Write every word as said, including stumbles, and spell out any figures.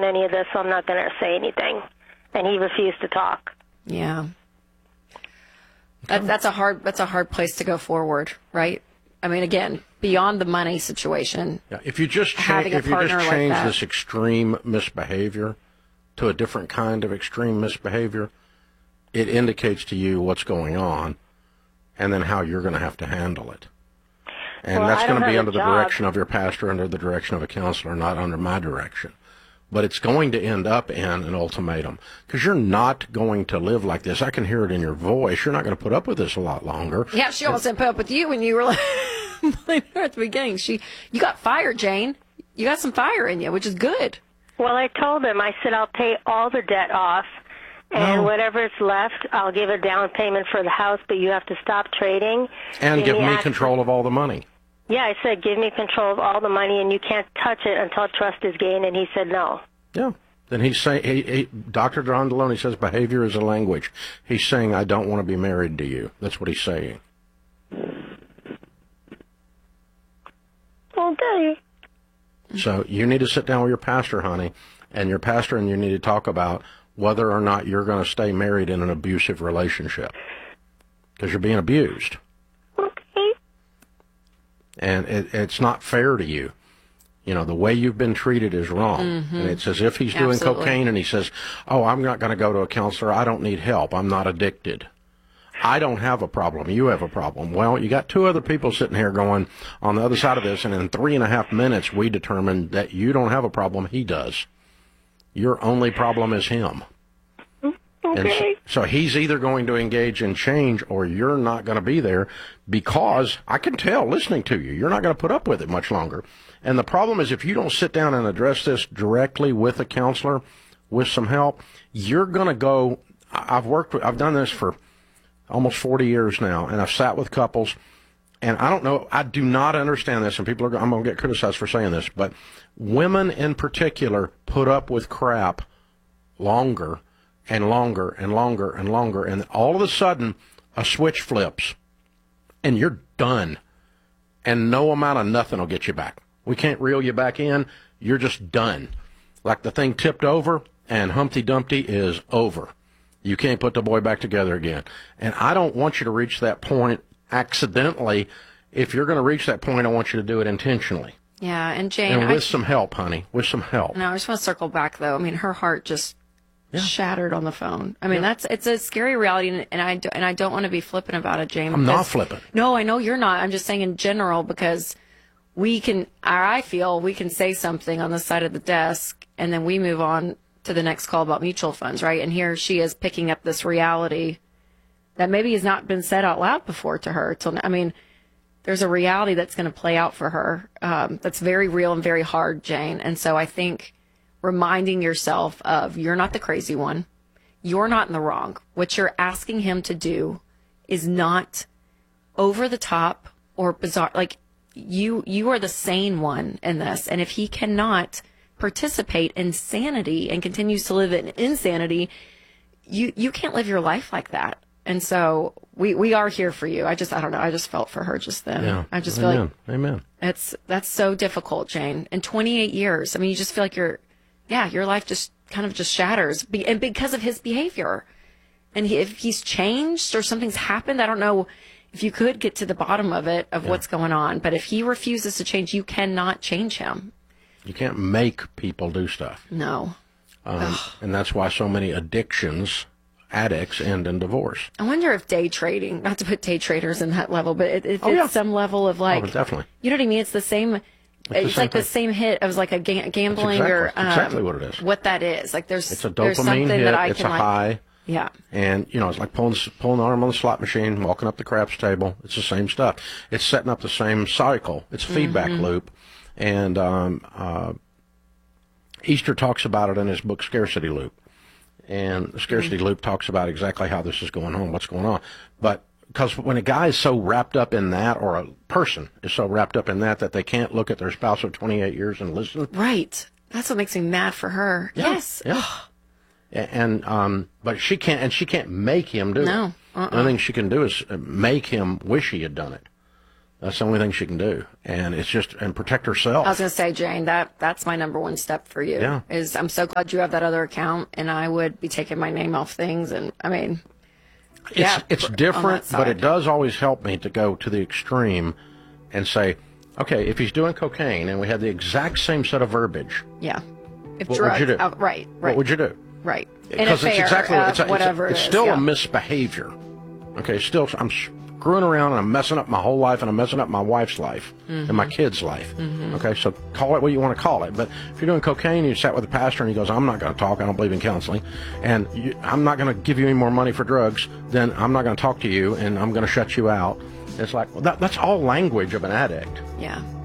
in any of this, so I'm not going to say anything. And he refused to talk. Yeah. That, that's a hard that's a hard place to go forward, right? I mean, again, beyond the money situation. Yeah, if you just change, if you just change like this extreme misbehavior to a different kind of extreme misbehavior, it indicates to you what's going on and then how you're going to have to handle it. And well, that's going to be under the job. direction of your pastor, under the direction of a counselor, not under my direction. But it's going to end up in an ultimatum because you're not going to live like this. I can hear it in your voice. You're not going to put up with this a lot longer. Yeah, she almost didn't put up with you when you were like at the beginning. She, you got fired, Jane. You got some fire in you, which is good. Well, I told him, I said, I'll pay all the debt off, and no. whatever's left, I'll give a down payment for the house, but you have to stop trading. And give me, me access. control of all the money. Yeah, I said, give me control of all the money, and you can't touch it until trust is gained, and he said no. Yeah. Then he's saying, he, he, Doctor John Deloney says behavior is a language. He's saying, I don't want to be married to you. That's what he's saying. Okay. So you need to sit down with your pastor, honey, and your pastor and you need to talk about whether or not you're going to stay married in an abusive relationship because you're being abused. Okay. And it, it's not fair to you. You know, the way you've been treated is wrong. Mm-hmm. And it's as if he's doing Absolutely. cocaine and he says, oh, I'm not going to go to a counselor. I don't need help. I'm not addicted. I don't have a problem. You have a problem. Well, you got two other people sitting here going on the other side of this, and in three and a half minutes, we determined that you don't have a problem. He does. Your only problem is him. Okay. And so, so he's either going to engage in change or you're not going to be there because I can tell listening to you, you're not going to put up with it much longer. And the problem is if you don't sit down and address this directly with a counselor, with some help, you're going to go, I've worked with, I've done this for almost forty years now, and I've sat with couples, and I don't know, I do not understand this, and people are, I'm going to get criticized for saying this, but women in particular put up with crap longer and longer and longer and longer, and all of a sudden, a switch flips, and you're done, and no amount of nothing will get you back. We can't reel you back in. You're just done. Like the thing tipped over, and Humpty Dumpty is over. You can't put the boy back together again. And I don't want you to reach that point accidentally. If you're going to reach that point, I want you to do it intentionally. Yeah, and Jane... And with I, some help, honey, with some help. No, I just want to circle back, though. I mean, her heart just yeah. shattered on the phone. I mean, yeah. that's it's a scary reality, and, and, I, do, and I don't want to be flippant about it, Jane. I'm not flippant. No, I know you're not. I'm just saying in general, because we can, or I feel we can say something on the side of the desk, and then we move on to the next call about mutual funds, right? And here she is picking up this reality that maybe has not been said out loud before to her. Till I mean, there's a reality that's going to play out for her um, that's very real and very hard, Jane. And so I think reminding yourself of you're not the crazy one. You're not in the wrong. What you're asking him to do is not over the top or bizarre. Like, you, you are the sane one in this. And if he cannot participate in sanity and continues to live in insanity, you you can't live your life like that. And so we we are here for you. I just I don't know. I just felt for her just then. Yeah. I just Amen. feel like Amen. It's that's so difficult, Jane. In twenty-eight years, I mean, you just feel like you're, yeah, your life just kind of just shatters, Be, and because of his behavior. And he, if he's changed or something's happened, I don't know if you could get to the bottom of it of yeah. what's going on. But if he refuses to change, you cannot change him. You can't make people do stuff. No. Um, and that's why so many addictions, addicts, end in divorce. I wonder if day trading, not to put day traders in that level, but if it's oh, yeah. some level of like, oh, definitely. You know what I mean? It's the same, it's, it's the same like thing. The same hit of like a ga- gambling exactly, or um, exactly what it is. What that is. Like there's, it's a there's dopamine something hit, that I it's can a like, high. Yeah. And, you know, it's like pulling, pulling the arm on the slot machine, walking up the craps table. It's the same stuff. It's setting up the same cycle. It's a feedback mm-hmm. loop. And um, uh, Easter talks about it in his book, Scarcity Loop. And the Scarcity mm-hmm. Loop talks about exactly how this is going on, what's going on. But because when a guy is so wrapped up in that, or a person is so wrapped up in that, that they can't look at their spouse of twenty-eight years and listen. Right. That's what makes me mad for her. Yeah. Yes. Yeah. And um, but she can't, and she can't make him do no. it. Uh-uh. The only thing she can do is make him wish he had done it. That's the only thing she can do, and it's just and protect herself. I was going to say, Jane, that that's my number one step for you. Yeah. Is I'm so glad you have that other account, and I would be taking my name off things, and I mean, it's yeah, it's on that different, but it side. does always help me to go to the extreme, and say, okay, if he's doing cocaine, and we had the exact same set of verbiage, Yeah. If what drugs, would you do? uh, right, right. What would you do? Right. In a Because it's fair, exactly uh, it's, a, whatever it's, a, it's it is, still yeah. a misbehavior. Okay, still I'm screwing around and I'm messing up my whole life and I'm messing up my wife's life Mm-hmm. and my kid's life. Okay, so call it what you want to call it. But if you're doing cocaine, you sat with a pastor and he goes, "I'm not going to talk. I don't believe in counseling, and you, I'm not going to give you any more money for drugs. Then I'm not going to talk to you and I'm going to shut you out." It's like well, that, that's all language of an addict. Yeah.